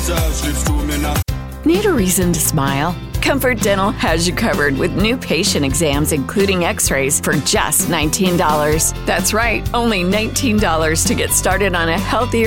reserves, lives to me now. Need a reason to smile? Comfort Dental has you covered with new patient exams, including x-rays, for just $19. That's right, only $19 to get started on a healthier